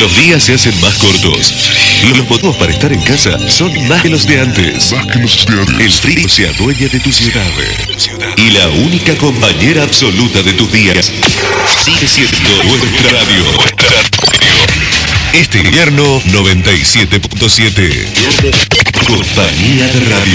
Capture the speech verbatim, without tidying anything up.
Los días se hacen más cortos y los motivos para estar en casa son más que los de antes. Más que los de antes. El frío se adueña de tu ciudad y la única compañera absoluta de tus días sigue siendo nuestra radio. Este invierno noventa y siete punto siete. Compañía de Radio.